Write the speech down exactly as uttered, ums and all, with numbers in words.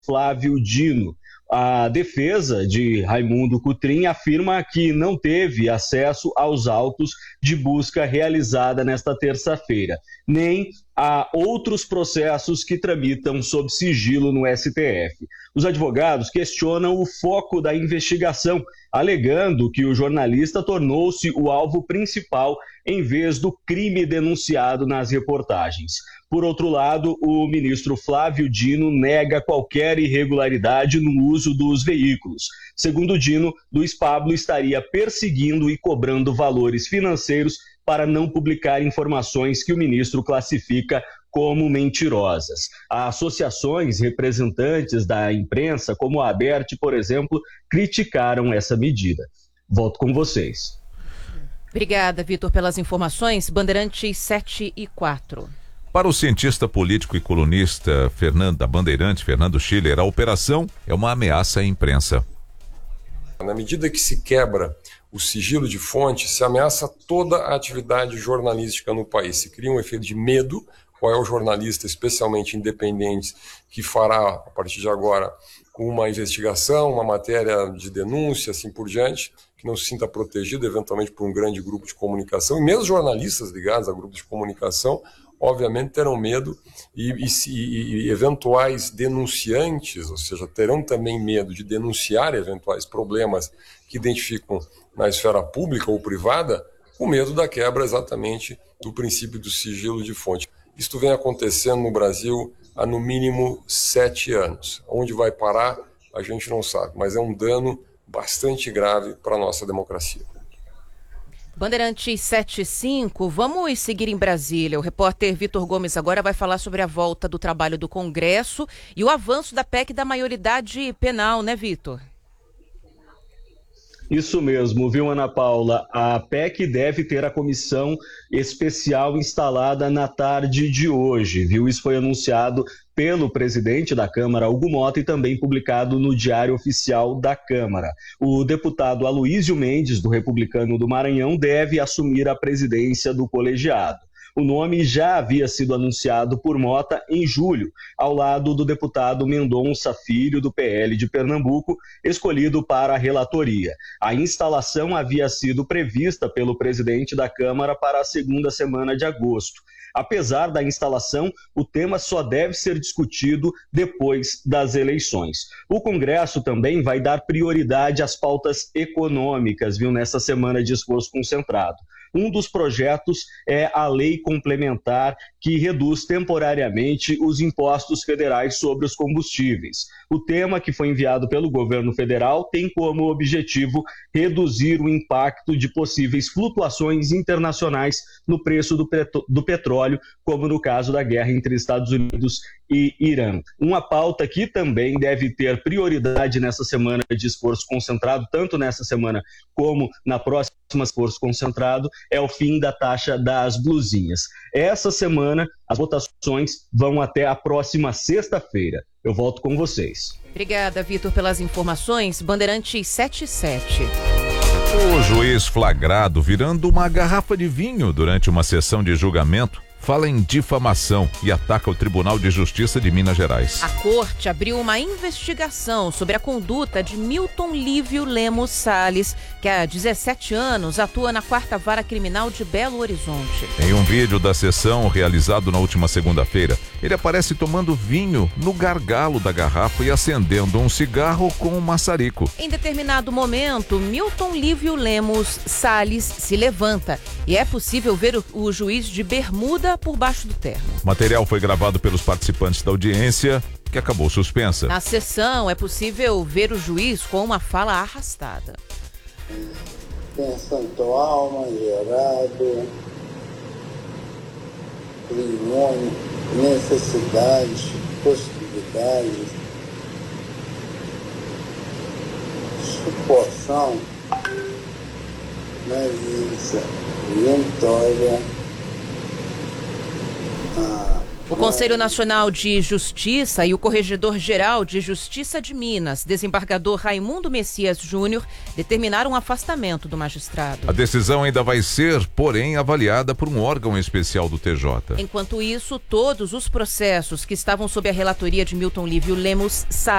Flávio Dino. A defesa de Raimundo Cotrim afirma que não teve acesso aos autos de busca realizada nesta terça-feira, nem a outros processos que tramitam sob sigilo no S T F. Os advogados questionam o foco da investigação, alegando que o jornalista tornou-se o alvo principal em vez do crime denunciado nas reportagens. Por outro lado, o ministro Flávio Dino nega qualquer irregularidade no uso dos veículos. Segundo Dino, Luiz Pablo estaria perseguindo e cobrando valores financeiros para não publicar informações que o ministro classifica como mentirosas. Associações representantes da imprensa, como a Aberte, por exemplo, criticaram essa medida. Volto com vocês. Obrigada, Vitor, pelas informações. Bandeirantes sete e quatro. Para o cientista político e colunista Fernando, da Bandeirante, Fernando Schiller, a operação é uma ameaça à imprensa. Na medida que se quebra o sigilo de fonte, se ameaça toda a atividade jornalística no país. Se cria um efeito de medo. Qual é o jornalista, especialmente independente, que fará, a partir de agora, uma investigação, uma matéria de denúncia, assim por diante, que não se sinta protegido, eventualmente, por um grande grupo de comunicação. E mesmo jornalistas ligados a grupos de comunicação, obviamente, terão medo e, e, e, e eventuais denunciantes, ou seja, terão também medo de denunciar eventuais problemas que identificam na esfera pública ou privada, com medo da quebra exatamente do princípio do sigilo de fonte. Isto vem acontecendo no Brasil há no mínimo sete anos. Onde vai parar, a gente não sabe, mas é um dano bastante grave para a nossa democracia. Bandeirantes sete e cinco, vamos seguir em Brasília. O repórter Vitor Gomes agora vai falar sobre a volta do trabalho do Congresso e o avanço da P E C da maioridade penal, né, Vitor? Isso mesmo, viu, Ana Paula? A P E C deve ter a comissão especial instalada na tarde de hoje, viu? Isso foi anunciado pelo presidente da Câmara, Hugo Mota, e também publicado no Diário Oficial da Câmara. O deputado Aloísio Mendes, do Republicano do Maranhão, deve assumir a presidência do colegiado. O nome já havia sido anunciado por Mota em julho, ao lado do deputado Mendonça Filho, do P L de Pernambuco, escolhido para a relatoria. A instalação havia sido prevista pelo presidente da Câmara para a segunda semana de agosto. Apesar da instalação, o tema só deve ser discutido depois das eleições. O Congresso também vai dar prioridade às pautas econômicas, viu, nessa semana de esforço concentrado. Um dos projetos é a lei complementar que reduz temporariamente os impostos federais sobre os combustíveis. O tema, que foi enviado pelo governo federal, tem como objetivo reduzir o impacto de possíveis flutuações internacionais no preço do, petro- do petróleo, como no caso da guerra entre Estados Unidos e Irã. Uma pauta que também deve ter prioridade nessa semana de esforço concentrado, tanto nessa semana como na próxima esforço concentrado, é o fim da taxa das blusinhas. Essa semana, as votações vão até a próxima sexta-feira. Eu volto com vocês. Obrigada, Vitor, pelas informações. Bandeirantes sete e sete. O juiz flagrado virando uma garrafa de vinho durante uma sessão de julgamento fala em difamação e ataca o Tribunal de Justiça de Minas Gerais. A corte abriu uma investigação sobre a conduta de Milton Lívio Lemos Salles, que há dezessete anos atua na quarta Vara Criminal de Belo Horizonte. Em um vídeo da sessão realizado na última segunda-feira, ele aparece tomando vinho no gargalo da garrafa e acendendo um cigarro com um maçarico. Em determinado momento, Milton Lívio Lemos Salles se levanta e é possível ver o, o juiz de bermuda por baixo do terno. O material foi gravado pelos participantes da audiência, que acabou suspensa. Na sessão é possível ver o juiz com uma fala arrastada. Pensando alma, gerado, limão, necessidades, possibilidades, suporção, mas vitória, a O Conselho Nacional de Justiça e o Corregedor-Geral de Justiça de Minas, desembargador Raimundo Messias Júnior, determinaram o afastamento do magistrado. A decisão ainda vai ser, porém, avaliada por um órgão especial do T J. Enquanto isso, todos os processos que estavam sob a relatoria de Milton Lívio Lemos